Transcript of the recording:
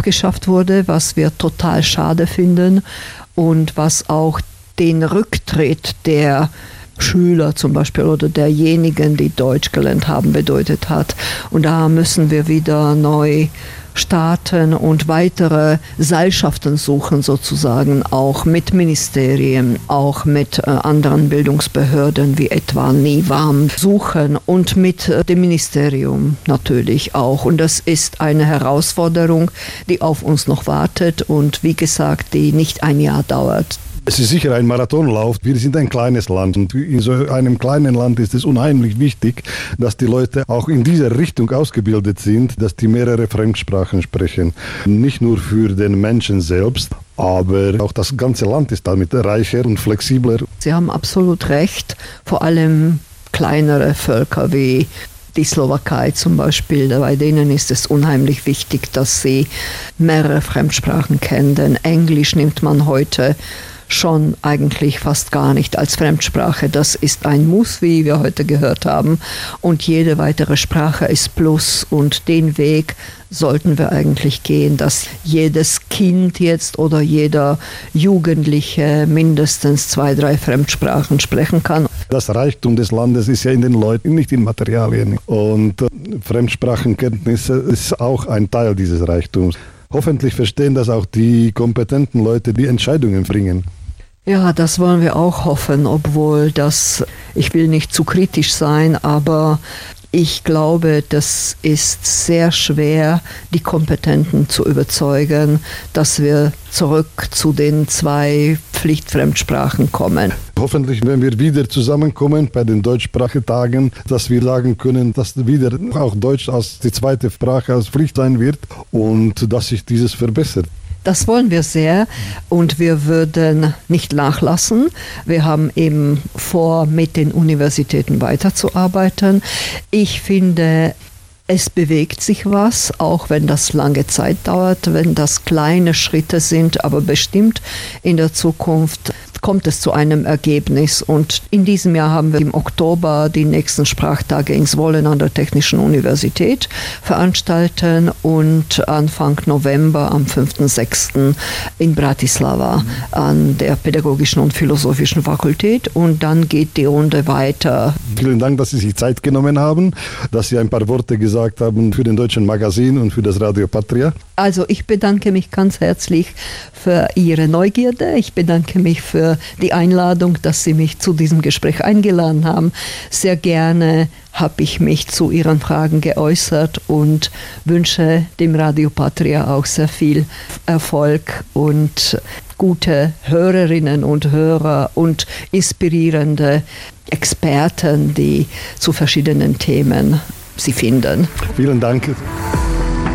abgeschafft wurde, was wir total schade finden und was auch den Rücktritt der Schüler zum Beispiel oder derjenigen, die Deutsch gelernt haben, bedeutet hat. Und da müssen wir wieder neu starten und weitere Seilschaften suchen sozusagen, auch mit Ministerien, auch mit anderen Bildungsbehörden wie etwa NIWAM suchen und mit dem Ministerium natürlich auch. Und das ist eine Herausforderung, die auf uns noch wartet und wie gesagt, die nicht ein Jahr dauert. Es ist sicher ein Marathonlauf. Wir sind ein kleines Land und in so einem kleinen Land ist es unheimlich wichtig, dass die Leute auch in dieser Richtung ausgebildet sind, dass die mehrere Fremdsprachen sprechen. Nicht nur für den Menschen selbst, aber auch das ganze Land ist damit reicher und flexibler. Sie haben absolut recht, vor allem kleinere Völker wie die Slowakei zum Beispiel, bei denen ist es unheimlich wichtig, dass sie mehrere Fremdsprachen kennen. Denn Englisch nimmt man heute schon eigentlich fast gar nicht als Fremdsprache. Das ist ein Muss, wie wir heute gehört haben. Und jede weitere Sprache ist Plus. Und den Weg sollten wir eigentlich gehen, dass jedes Kind jetzt oder jeder Jugendliche mindestens 2, 3 Fremdsprachen sprechen kann. Das Reichtum des Landes ist ja in den Leuten, nicht in Materialien. Und Fremdsprachenkenntnisse ist auch ein Teil dieses Reichtums. Hoffentlich verstehen das auch die kompetenten Leute, die Entscheidungen bringen. Ja, das wollen wir auch hoffen, obwohl ich will nicht zu kritisch sein, aber ich glaube, das ist sehr schwer, die Kompetenten zu überzeugen, dass wir zurück zu den 2 Pflichtfremdsprachen kommen. Hoffentlich, wenn wir wieder zusammenkommen bei den Deutschsprachetagen, dass wir sagen können, dass wieder auch Deutsch als die zweite Sprache als Pflicht sein wird und dass sich dieses verbessert. Das wollen wir sehr und wir würden nicht nachlassen. Wir haben eben vor, mit den Universitäten weiterzuarbeiten. Ich finde, es bewegt sich was, auch wenn das lange Zeit dauert, wenn das kleine Schritte sind, aber bestimmt in der Zukunft kommt es zu einem Ergebnis. Und in diesem Jahr haben wir im Oktober die nächsten Sprachtage in Zvolen an der Technischen Universität veranstalten und Anfang November am 5.6. in Bratislava an der Pädagogischen und Philosophischen Fakultät. Und dann geht die Runde weiter. Vielen Dank, dass Sie sich Zeit genommen haben, dass Sie ein paar Worte gesagt haben für den Deutschen Magazin und für das Radio Patria. Also ich bedanke mich ganz herzlich für Ihre Neugierde. Ich bedanke mich für die Einladung, dass Sie mich zu diesem Gespräch eingeladen haben. Sehr gerne habe ich mich zu Ihren Fragen geäußert und wünsche dem Radio Patria auch sehr viel Erfolg und gute Hörerinnen und Hörer und inspirierende Experten, die zu verschiedenen Themen Sie finden. Vielen Dank.